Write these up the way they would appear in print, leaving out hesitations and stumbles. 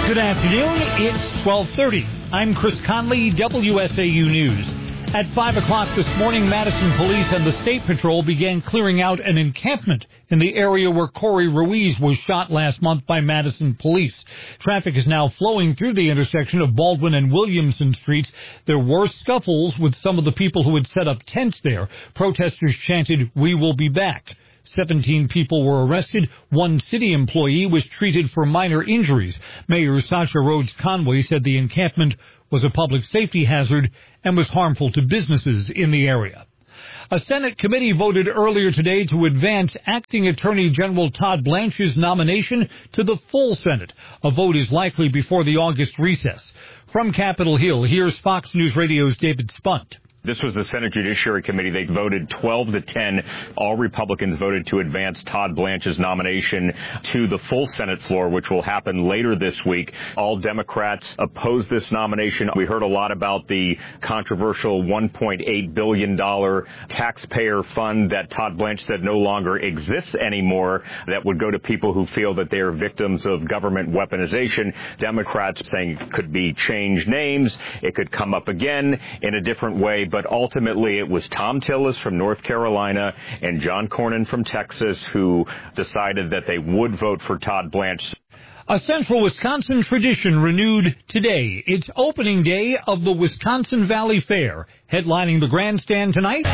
Good afternoon. It's 12:30. I'm Chris Conley, WSAU News. At 5 o'clock this morning, Madison Police and the State Patrol began clearing out an encampment in the area where Corey Ruiz was shot last month by Madison Police. Traffic is now flowing through the intersection of Baldwin and Williamson Streets. There were scuffles with some of the people who had set up tents there. Protesters chanted, "We will be back." 17 people were arrested. One city employee was treated for minor injuries. Mayor Sasha Rhodes Conway said the encampment was a public safety hazard and was harmful to businesses in the area. A Senate committee voted earlier today to advance Acting Attorney General Todd Blanche's nomination to the full Senate. A vote is likely before the August recess. From Capitol Hill, here's Fox News Radio's David Spunt. This was the Senate Judiciary Committee. They voted 12-10. All Republicans voted to advance Todd Blanche's nomination to the full Senate floor, which will happen later this week. All Democrats opposed this nomination. We heard a lot about the controversial $1.8 billion taxpayer fund that Todd Blanche said no longer exists anymore, that would go to people who feel that they are victims of government weaponization. Democrats saying it could be changed names. It could come up again in a different way. But ultimately, it was Tom Tillis from North Carolina and John Cornyn from Texas who decided that they would vote for Todd Blanche. A Central Wisconsin tradition renewed today. It's opening day of the Wisconsin Valley Fair. Headlining the grandstand tonight,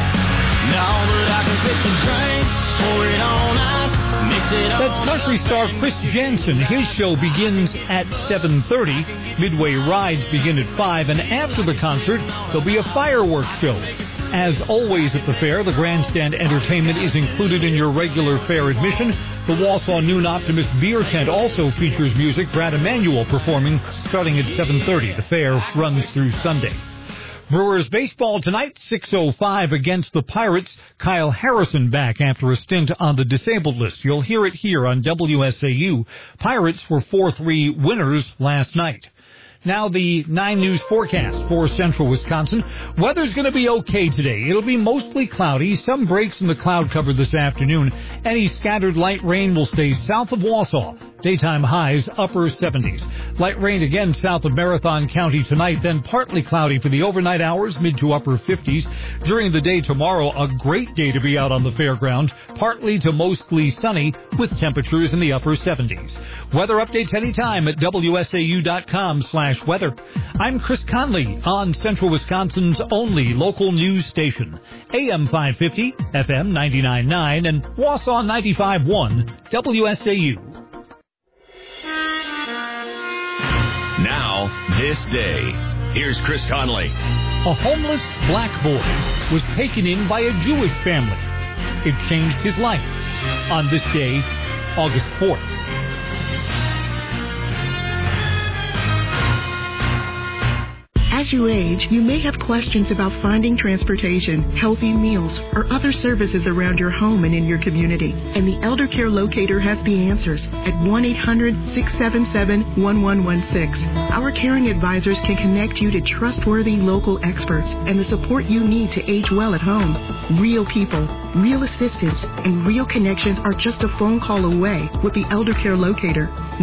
that's country star Chris Jensen. His show begins at 7:30. Midway rides begin at 5, and after the concert, there'll be a fireworks show. As always at the fair, the grandstand entertainment is included in your regular fair admission. The Wausau Noon Optimist Beer Tent also features music. Brad Emanuel performing starting at 7:30. The fair runs through Sunday. Brewers baseball tonight, 6:05 against the Pirates. Kyle Harrison back after a stint on the disabled list. You'll hear it here on WSAU. Pirates were 4-3 winners last night. Now the 9 News forecast for central Wisconsin. Weather's going to be okay today. It'll be mostly cloudy. Some breaks in the cloud cover this afternoon. Any scattered light rain will stay south of Wausau. Daytime highs upper 70s. Light rain again south of Marathon County tonight, then partly cloudy for the overnight hours, mid to upper 50s. During the day tomorrow, a great day to be out on the fairgrounds, partly to mostly sunny with temperatures in the upper 70s. Weather updates anytime at WSAU.com/weather. I'm Chris Conley on Central Wisconsin's only local news station. AM 550, FM 99.9, and Wausau 95.1, WSAU. Now, this day. Here's Chris Conley. A homeless black boy was taken in by a Jewish family. It changed his life on this day, August 4th. As you age, you may have questions about finding transportation, healthy meals, or other services around your home and in your community. And the Elder Care Locator has the answers at 1-800-677-1116. Our caring advisors can connect you to trustworthy local experts and the support you need to age well at home. Real people, real assistance, and real connections are just a phone call away with the Elder Care Locator.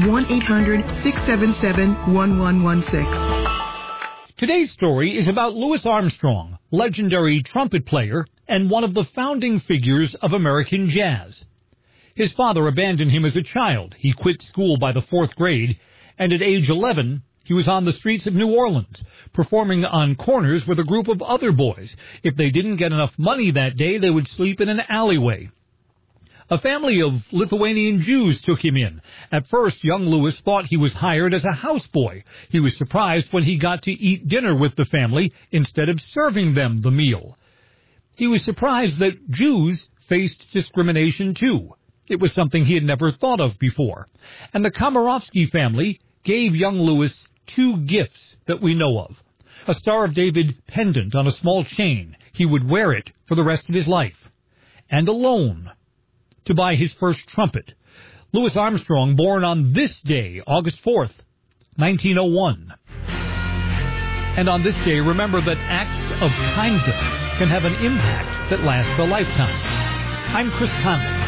1-800-677-1116. Today's story is about Louis Armstrong, legendary trumpet player and one of the founding figures of American jazz. His father abandoned him as a child. He quit school by the 4th grade, and at age 11, he was on the streets of New Orleans, performing on corners with a group of other boys. If they didn't get enough money that day, they would sleep in an alleyway. A family of Lithuanian Jews took him in. At first, young Louis thought he was hired as a houseboy. He was surprised when he got to eat dinner with the family instead of serving them the meal. He was surprised that Jews faced discrimination too. It was something he had never thought of before. And the Komarovsky family gave young Louis 2 gifts that we know of. A Star of David pendant on a small chain. He would wear it for the rest of his life. And a loan to buy his first trumpet. Louis Armstrong, born on this day, August 4th, 1901. And on this day, remember that acts of kindness can have an impact that lasts a lifetime. I'm Chris Conley.